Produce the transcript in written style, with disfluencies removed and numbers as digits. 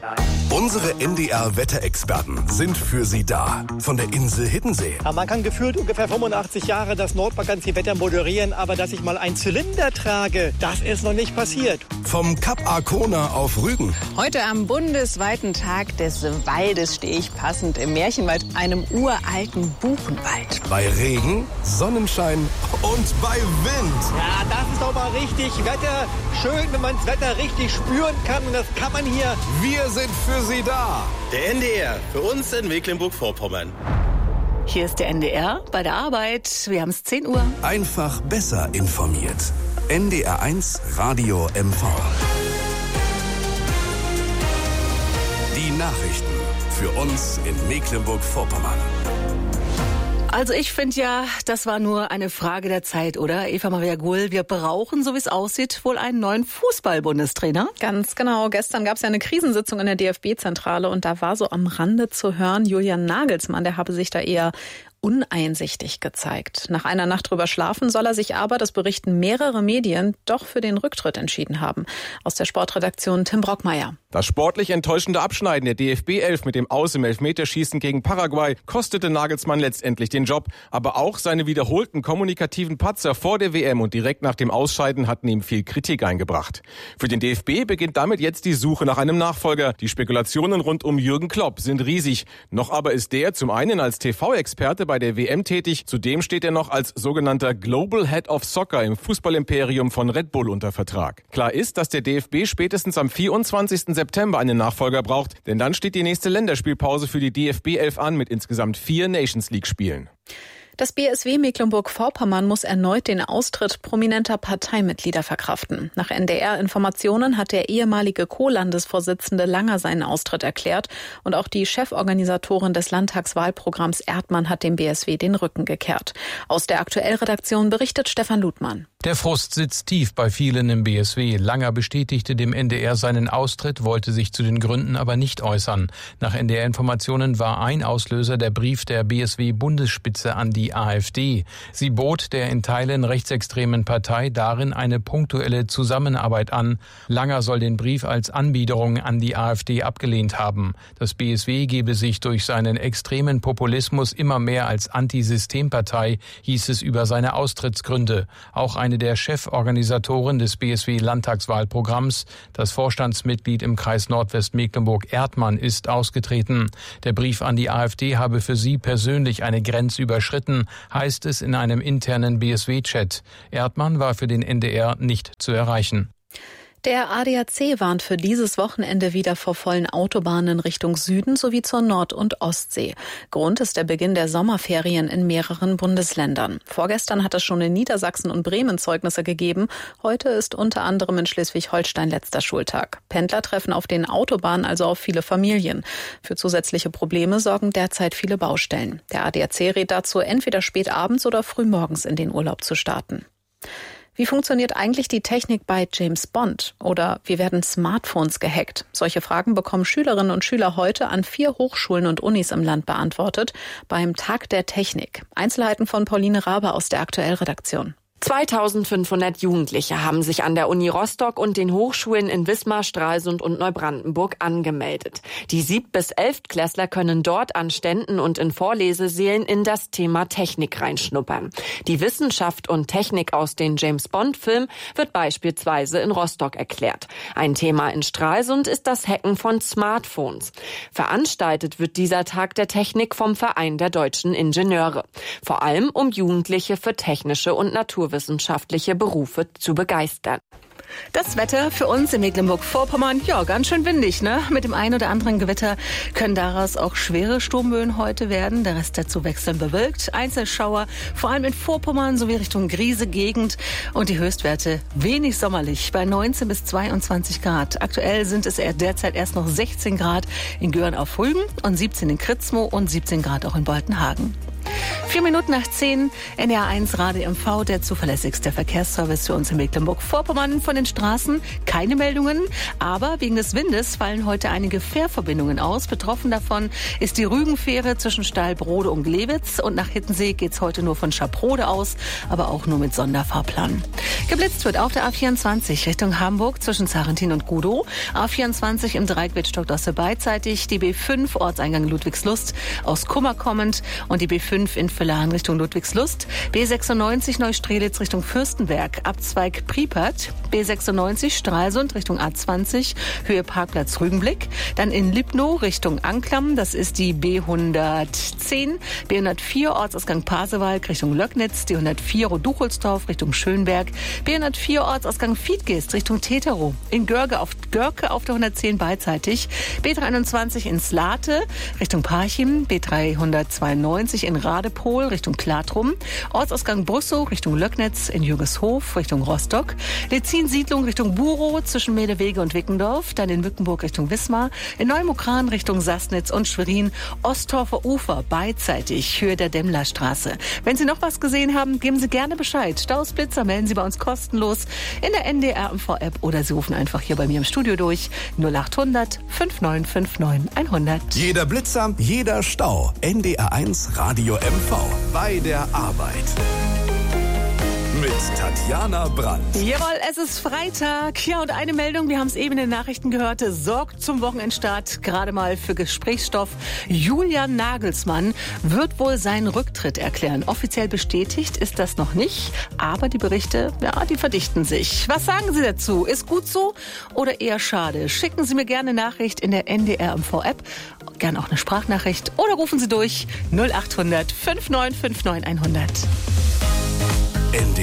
Unsere NDR-Wetterexperten sind für Sie da. Von der Insel Hiddensee. Ja, man kann gefühlt ungefähr 85 Jahre das Nordbaggernsee-Wetter moderieren, aber dass ich mal einen Zylinder trage, das ist noch nicht passiert. Vom Kap Arkona auf Rügen. Heute am bundesweiten Tag des Waldes stehe ich passend im Märchenwald, einem uralten Buchenwald. Bei Regen, Sonnenschein und bei Wind. Ja, das ist doch mal richtig Wetter. Schön, wenn man das Wetter richtig spüren kann. Und das kann man hier. Wir sind für Sie da. Der NDR, für uns in Mecklenburg-Vorpommern. Hier ist der NDR bei der Arbeit. Wir haben es 10 Uhr. Einfach besser informiert. NDR1 Radio MV. Die Nachrichten für uns in Mecklenburg-Vorpommern. Also ich finde ja, das war nur eine Frage der Zeit, oder? Eva Maria Gull, wir brauchen, so wie es aussieht, wohl einen neuen Fußball-Bundestrainer. Ganz genau. Gestern gab es ja eine Krisensitzung in der DFB-Zentrale und da war so am Rande zu hören, Julian Nagelsmann, der habe sich da eher uneinsichtig gezeigt. Nach einer Nacht drüber schlafen soll er sich aber, das berichten mehrere Medien, doch für den Rücktritt entschieden haben. Aus der Sportredaktion Tim Brockmeier. Das sportlich enttäuschende Abschneiden der DFB 11 mit dem Aus im Elfmeterschießen gegen Paraguay kostete Nagelsmann letztendlich den Job. Aber auch seine wiederholten kommunikativen Patzer vor der WM und direkt nach dem Ausscheiden hatten ihm viel Kritik eingebracht. Für den DFB beginnt damit jetzt die Suche nach einem Nachfolger. Die Spekulationen rund um Jürgen Klopp sind riesig. Noch aber ist der zum einen als TV-Experte bei der WM tätig. Zudem steht er noch als sogenannter Global Head of Soccer im Fußballimperium von Red Bull unter Vertrag. Klar ist, dass der DFB spätestens am 24. September einen Nachfolger braucht, denn dann steht die nächste Länderspielpause für die DFB 11 an mit insgesamt 4 Nations League-Spielen. Das BSW Mecklenburg-Vorpommern muss erneut den Austritt prominenter Parteimitglieder verkraften. Nach NDR-Informationen hat der ehemalige Co-Landesvorsitzende Langer seinen Austritt erklärt und auch die Cheforganisatorin des Landtagswahlprogramms Erdmann hat dem BSW den Rücken gekehrt. Aus der Aktuell-Redaktion berichtet Stefan Ludmann. Der Frust sitzt tief bei vielen im BSW. Langer bestätigte dem NDR seinen Austritt, wollte sich zu den Gründen aber nicht äußern. Nach NDR-Informationen war ein Auslöser der Brief der BSW-Bundesspitze an die AfD. Sie bot der in Teilen rechtsextremen Partei darin eine punktuelle Zusammenarbeit an. Langer soll den Brief als Anbiederung an die AfD abgelehnt haben. Das BSW gebe sich durch seinen extremen Populismus immer mehr als Antisystempartei, hieß es über seine Austrittsgründe. Auch eine der Cheforganisatoren des BSW-Landtagswahlprogramms, das Vorstandsmitglied im Kreis Nordwestmecklenburg Erdmann, ist ausgetreten. Der Brief an die AfD habe für sie persönlich eine Grenze überschritten, heißt es in einem internen BSW-Chat. Erdmann war für den NDR nicht zu erreichen. Der ADAC warnt für dieses Wochenende wieder vor vollen Autobahnen Richtung Süden sowie zur Nord- und Ostsee. Grund ist der Beginn der Sommerferien in mehreren Bundesländern. Vorgestern hat es schon in Niedersachsen und Bremen Zeugnisse gegeben. Heute ist unter anderem in Schleswig-Holstein letzter Schultag. Pendler treffen auf den Autobahnen also auf viele Familien. Für zusätzliche Probleme sorgen derzeit viele Baustellen. Der ADAC rät dazu, entweder spät abends oder früh morgens in den Urlaub zu starten. Wie funktioniert eigentlich die Technik bei James Bond? Oder wie werden Smartphones gehackt? Solche Fragen bekommen Schülerinnen und Schüler heute an 4 Hochschulen und Unis im Land beantwortet beim Tag der Technik. Einzelheiten von Pauline Rabe aus der Aktuell-Redaktion. 2500 Jugendliche haben sich an der Uni Rostock und den Hochschulen in Wismar, Stralsund und Neubrandenburg angemeldet. Die 7- bis 11-Klässler können dort an Ständen und in Vorlesesälen in das Thema Technik reinschnuppern. Die Wissenschaft und Technik aus den James-Bond-Filmen wird beispielsweise in Rostock erklärt. Ein Thema in Stralsund ist das Hacken von Smartphones. Veranstaltet wird dieser Tag der Technik vom Verein der deutschen Ingenieure. Vor allem, um Jugendliche für technische und naturwissenschaftliche Berufe zu begeistern. Das Wetter für uns in Mecklenburg-Vorpommern, ja, ganz schön windig, ne? Mit dem einen oder anderen Gewitter können daraus auch schwere Sturmböen heute werden. Der Rest dazu wechselnd bewölkt. Einzelschauer, vor allem in Vorpommern sowie Richtung Griese-Gegend. Und die Höchstwerte wenig sommerlich bei 19 bis 22 Grad. Aktuell sind es derzeit erst noch 16 Grad in Göhren auf Rügen und 17 in Kritzmo und 17 Grad auch in Boltenhagen. 9:04, NDR1 Radio MV, der zuverlässigste Verkehrsservice für uns in Mecklenburg-Vorpommern. Von den Straßen keine Meldungen, aber wegen des Windes fallen heute einige Fährverbindungen aus. Betroffen davon ist die Rügenfähre zwischen Steilbrode und Glewitz, und nach Hittensee geht's heute nur von Schaprode aus, aber auch nur mit Sonderfahrplan. Geblitzt wird auf der A24 Richtung Hamburg zwischen Zarentin und Gudow, A24 im Dreieck Wittstock-Dosse beidseitig, die B5 Ortseingang Ludwigslust aus Kummer kommend und die B5 in Villahn Richtung Ludwigslust, B96 Neustrelitz Richtung Fürstenberg, Abzweig Priepert, B96 Stralsund Richtung A20, Höhe Parkplatz Rügenblick, dann in Lipnow Richtung Anklam, das ist die B110, B104 Ortsausgang Pasewalk Richtung Löcknitz, die 104 Roduchelsdorf Richtung Schönberg, B104 Ortsausgang Fiedgest Richtung Teterow, in Görke auf der 110 beidseitig, B321 in Slate Richtung Parchim, B392 in Radepohl Richtung Klatrum, Ortsausgang Brüssow Richtung Löcknitz, in Jürgeshof Richtung Rostock, Lezin-Siedlung Richtung Burow zwischen Medewege und Wickendorf, dann in Mückenburg Richtung Wismar, in Neumukran Richtung Sassnitz und Schwerin, Osttorfer Ufer beidseitig, Höhe der Demmlerstraße. Wenn Sie noch was gesehen haben, geben Sie gerne Bescheid. Staus, Blitzer melden Sie bei uns kostenlos in der NDR MV-App oder Sie rufen einfach hier bei mir im Studio durch 0800 5959 100. Jeder Blitzer, jeder Stau. NDR1 Radio MV. Bei der Arbeit. Mit Tatjana Brandt. Jawohl, es ist Freitag. Ja, und eine Meldung, wir haben es eben in den Nachrichten gehört, sorgt zum Wochenendstart gerade mal für Gesprächsstoff. Julian Nagelsmann wird wohl seinen Rücktritt erklären. Offiziell bestätigt ist das noch nicht, aber die Berichte, ja, die verdichten sich. Was sagen Sie dazu? Ist gut so oder eher schade? Schicken Sie mir gerne eine Nachricht in der NDR MV-App, gerne auch eine Sprachnachricht, oder rufen Sie durch 0800 5959 100. NDR